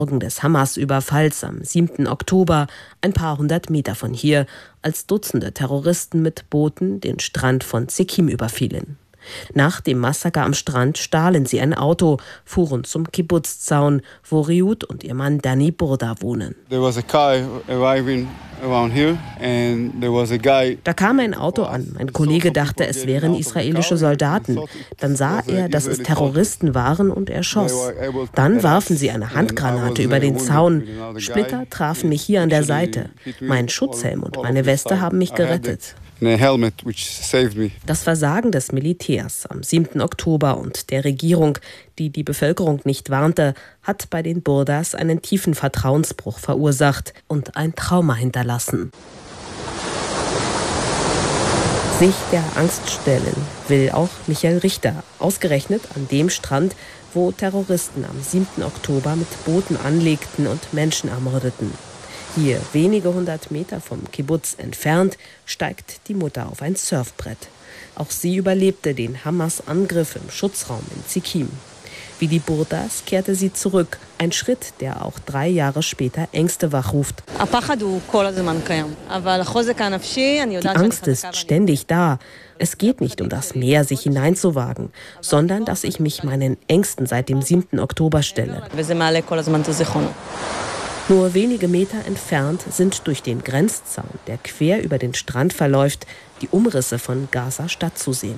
des Hamas-Überfalls am 7. Oktober, ein paar hundert Meter von hier, als Dutzende Terroristen mit Booten den Strand von Zikim überfielen. Nach dem Massaker am Strand stahlen sie ein Auto, fuhren zum Kibbutz-Zaun, wo Riut und ihr Mann Dani Burda wohnen. Da kam ein Auto an. Mein Kollege dachte, es wären israelische Soldaten. Dann sah er, dass es Terroristen waren und er schoss. Dann warfen sie eine Handgranate über den Zaun. Splitter trafen mich hier an der Seite. Mein Schutzhelm und meine Weste haben mich gerettet. Das Versagen des Militärs am 7. Oktober und der Regierung, die die Bevölkerung nicht warnte, hat bei den Burdas einen tiefen Vertrauensbruch verursacht und ein Trauma hinterlassen. Sich der Angst stellen will auch Michael Richter, ausgerechnet an dem Strand, wo Terroristen am 7. Oktober mit Booten anlegten und Menschen ermordeten. Hier, wenige hundert Meter vom Kibbutz entfernt, steigt die Mutter auf ein Surfbrett. Auch sie überlebte den Hamas-Angriff im Schutzraum in Zikim. Wie die Burdas kehrte sie zurück. Ein Schritt, der auch 3 Jahre später Ängste wachruft. Die Angst ist ständig da. Es geht nicht um das Meer, sich hineinzuwagen, sondern dass ich mich meinen Ängsten seit dem 7. Oktober stelle. Nur wenige Meter entfernt sind durch den Grenzzaun, der quer über den Strand verläuft, die Umrisse von Gaza-Stadt zu sehen.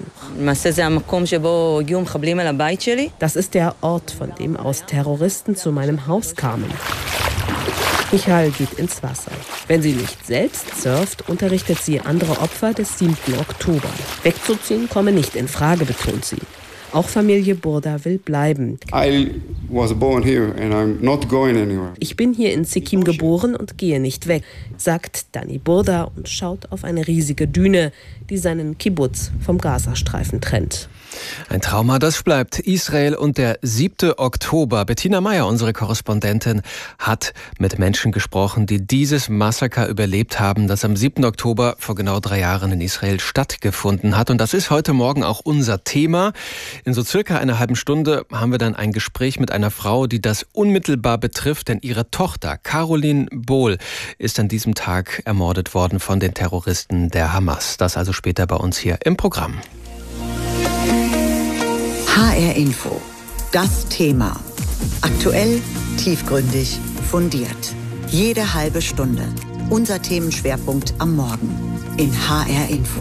Das ist der Ort, von dem aus Terroristen zu meinem Haus kamen. Michael geht ins Wasser. Wenn sie nicht selbst surft, unterrichtet sie andere Opfer des 7. Oktober. Wegzuziehen komme nicht in Frage, betont sie. Auch Familie Burda will bleiben. Ich bin hier in Zikim geboren und gehe nicht weg, sagt Dani Burda und schaut auf eine riesige Düne, die seinen Kibbutz vom Gazastreifen trennt. Ein Trauma, das bleibt. Israel und der 7. Oktober. Bettina Meyer, unsere Korrespondentin, hat mit Menschen gesprochen, die dieses Massaker überlebt haben, das am 7. Oktober vor genau 3 Jahren in Israel stattgefunden hat. Und das ist heute Morgen auch unser Thema. In so circa einer halben Stunde haben wir dann ein Gespräch mit einer Frau, die das unmittelbar betrifft, denn ihre Tochter Caroline Bohl ist an diesem Tag ermordet worden von den Terroristen der Hamas. Das also später bei uns hier im Programm. HR Info. Das Thema. Aktuell, tiefgründig, fundiert. Jede halbe Stunde. Unser Themenschwerpunkt am Morgen in HR Info.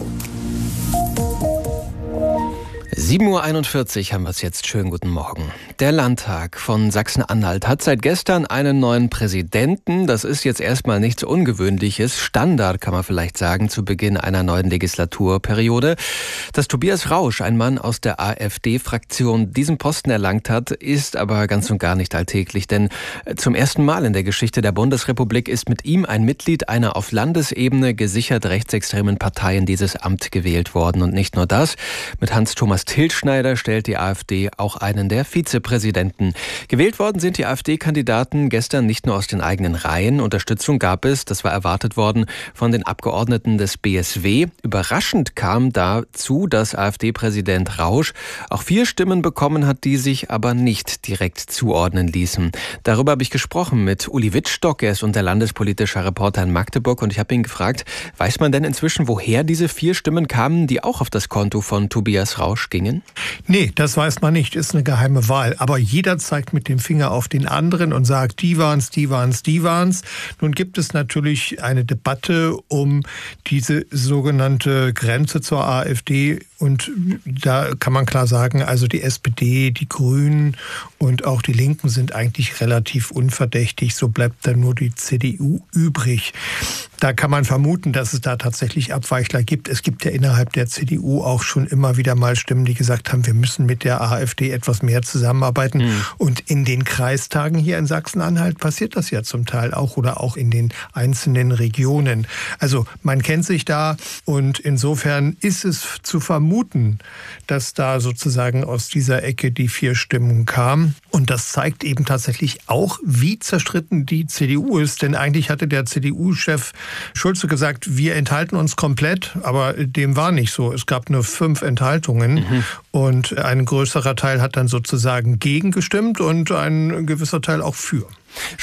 7.41 Uhr haben wir es jetzt. Schönen guten Morgen. Der Landtag von Sachsen-Anhalt hat seit gestern einen neuen Präsidenten. Das ist jetzt erstmal nichts Ungewöhnliches. Standard, kann man vielleicht sagen, zu Beginn einer neuen Legislaturperiode. Dass Tobias Rausch, ein Mann aus der AfD-Fraktion, diesen Posten erlangt hat, ist aber ganz und gar nicht alltäglich. Denn zum ersten Mal in der Geschichte der Bundesrepublik ist mit ihm ein Mitglied einer auf Landesebene gesichert rechtsextremen Partei in dieses Amt gewählt worden. Und nicht nur das, mit Hans-Thomas Tilschneider stellt die AfD auch einen der Vizepräsidenten. Gewählt worden sind die AfD-Kandidaten gestern nicht nur aus den eigenen Reihen. Unterstützung gab es, das war erwartet worden, von den Abgeordneten des BSW. Überraschend kam dazu, dass AfD-Präsident Rausch auch 4 Stimmen bekommen hat, die sich aber nicht direkt zuordnen ließen. Darüber habe ich gesprochen mit Uli Wittstock, er ist unser landespolitischer Reporter in Magdeburg, und ich habe ihn gefragt, weiß man denn inzwischen, woher diese 4 Stimmen kamen, die auch auf das Konto von Tobias Rausch gingen? Nee, das weiß man nicht, ist eine geheime Wahl. Aber jeder zeigt mit dem Finger auf den anderen und sagt, die waren's, die waren's, die waren's. Nun gibt es natürlich eine Debatte um diese sogenannte Grenze zur AfD. Und da kann man klar sagen, also die SPD, die Grünen und auch die Linken sind eigentlich relativ unverdächtig. So bleibt dann nur die CDU übrig. Da kann man vermuten, dass es da tatsächlich Abweichler gibt. Es gibt ja innerhalb der CDU auch schon immer wieder mal Stimmen, die gesagt haben, wir müssen mit der AfD etwas mehr zusammenarbeiten. Und in den Kreistagen hier in Sachsen-Anhalt passiert das ja zum Teil auch oder auch in den einzelnen Regionen. Also man kennt sich da und insofern ist es zu vermuten, vermuten, dass da sozusagen aus dieser Ecke die 4 Stimmen kamen. Und das zeigt eben tatsächlich auch, wie zerstritten die CDU ist. Denn eigentlich hatte der CDU-Chef Schulze gesagt, wir enthalten uns komplett, aber dem war nicht so. Es gab nur 5 Enthaltungen und ein größerer Teil hat dann sozusagen gegen gestimmt und ein gewisser Teil auch für.